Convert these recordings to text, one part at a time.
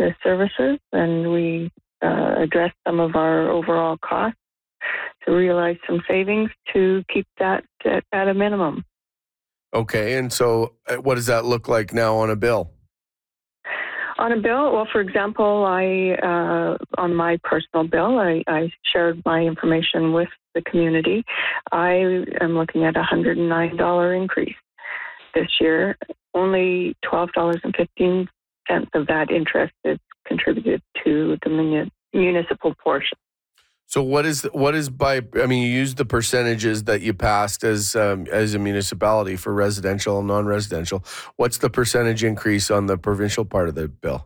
to services, and we addressed some of our overall costs to realize some savings to keep that at a minimum. Okay, and so what does that look like now on a bill? On a bill, well, for example, on my personal bill, I shared my information with the community. I am looking at a $109 increase this year. Only $12.15 of that interest is contributed to the municipal portion. So what is you used the percentages that you passed as a municipality for residential and non-residential. What's the percentage increase on the provincial part of the bill?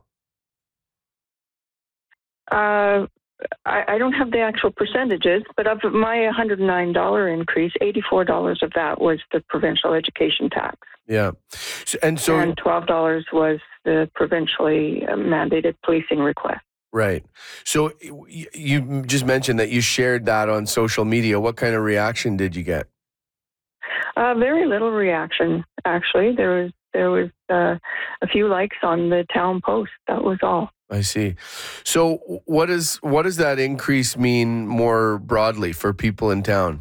I don't have the actual percentages, but of my $109 increase, $84 of that was the provincial education tax. Yeah. And $12 was the provincially mandated policing request. Right. So you just mentioned that you shared that on social media. What kind of reaction did you get? Very little reaction, actually. There was a few likes on the town post. That was all. I see. So what does that increase mean more broadly for people in town?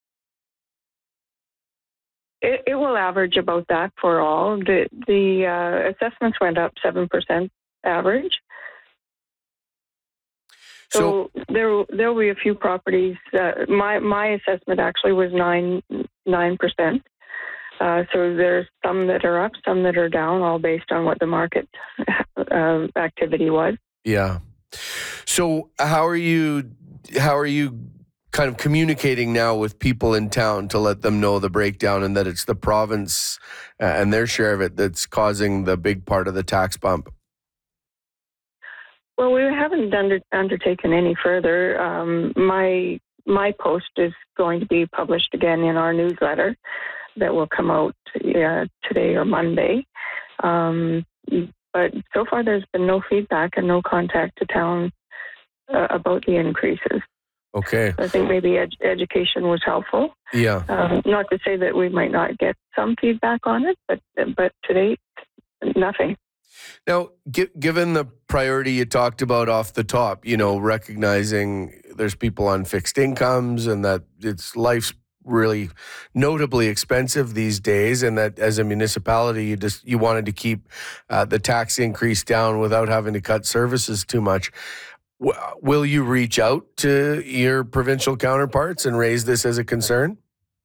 It will average about that for all. The assessments went up 7% average. So there will be a few properties. My assessment actually was 9%. So there's some that are up, some that are down, all based on what the market activity was. Yeah. So how are you kind of communicating now with people in town to let them know the breakdown and that it's the province and their share of it that's causing the big part of the tax bump? Well, we haven't undertaken any further. My post is going to be published again in our newsletter that will come out today or Monday. But so far, there's been no feedback and no contact to town about the increases. Okay. I think maybe education was helpful. Yeah. Not to say that we might not get some feedback on it, but to date, nothing. Now, given the priority you talked about off the top, recognizing there's people on fixed incomes and that life's really notably expensive these days, and that as a municipality, you wanted to keep the tax increase down without having to cut services too much. Will you reach out to your provincial counterparts and raise this as a concern?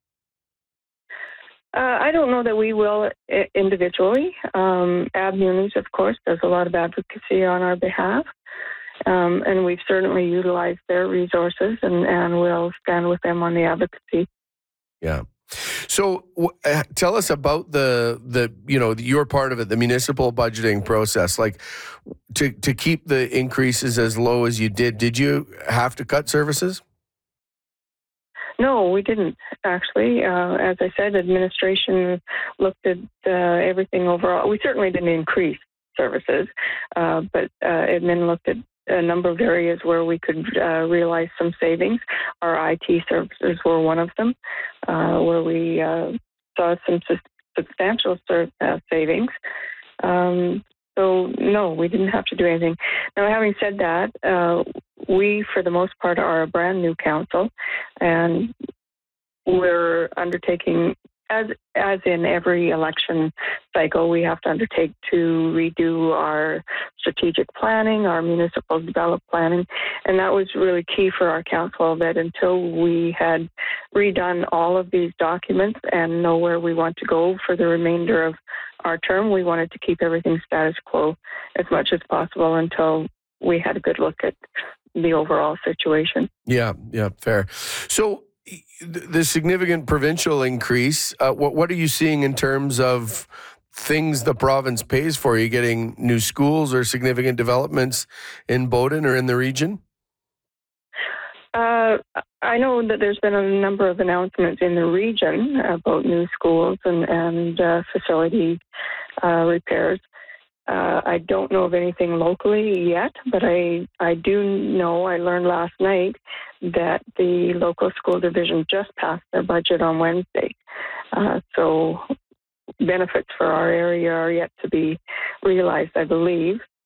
I don't know that we will individually. AbMunis, of course, does a lot of advocacy on our behalf. And we've certainly utilized their resources and will stand with them on the advocacy. Yeah. So tell us about the your part of it, the municipal budgeting process. Like to keep the increases as low as you did you have to cut services? No, we didn't, actually. As I said, administration looked at everything overall. We certainly didn't increase services, but admin looked at a number of areas where we could realize some savings. Our IT services were one of them, where we saw some substantial savings. So, no, we didn't have to do anything. Now, having said that, we, for the most part, are a brand new council, and we're undertaking, as in every election cycle, we have to undertake to redo our strategic planning, our municipal development planning, and that was really key for our council, that until we had redone all of these documents and know where we want to go for the remainder of our term, we wanted to keep everything status quo as much as possible until we had a good look at the overall situation. Yeah, fair. So the significant provincial increase, what are you seeing in terms of things the province pays for? Are you getting new schools or significant developments in Bowdoin or in the region? I know that there's been a number of announcements in the region about new schools and facility repairs. I don't know of anything locally yet, but I do know, I learned last night that the local school division just passed their budget on Wednesday. So benefits for our area are yet to be realized, I believe.